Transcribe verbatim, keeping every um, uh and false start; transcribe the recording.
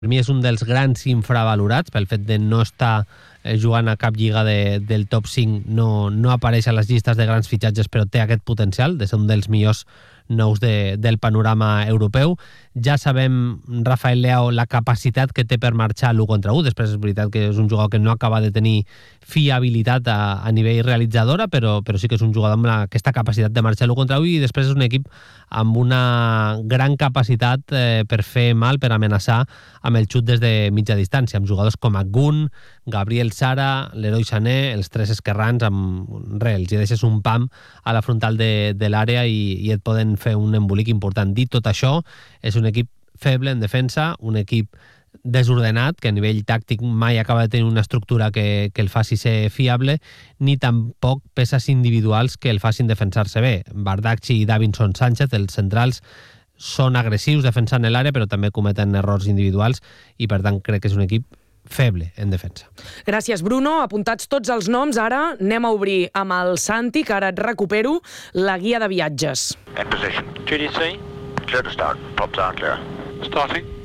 Per mi és un dels grans infravalorats pel fet de no estar jugant a cap lliga de, del top cinc, no, no apareix a les llistes de grans fitxatges, però té aquest potencial de ser un dels millors nous de, del panorama europeu. Ja sabem, Rafael Leao, la capacitat que té per marxar l'u contra u. Després és veritat que és un jugador que no acaba de tenir fiabilitat a, a nivell realitzadora, però, però sí que és un jugador amb la, aquesta capacitat de marxar l'u contra u, i després és un equip amb una gran capacitat eh, per fer mal, per amenaçar amb el xut des de mitja distància, amb jugadors com Gun, Gabriel Sara, Leroy Sané, els tres esquerrans, amb res, els hi deixes un pam a la frontal de, de l'àrea i, i et poden fer un embolic important. Dit tot això, és un equip feble en defensa, un equip desordenat, que a nivell tàctic mai acaba de tenir una estructura que, que el faci ser fiable, ni tampoc peces individuals que el facin defensar-se bé. Bardakci i Davinson Sánchez, els centrals, són agressius defensant l'àrea, però també cometen errors individuals, i per tant crec que és un equip feble en defensa. Gràcies, Bruno. Apuntats tots els noms, ara anem a obrir amb el Santi, que ara et recupero, la guia de viatges. In position. G D C. Clear to start. Props are clear. Starting.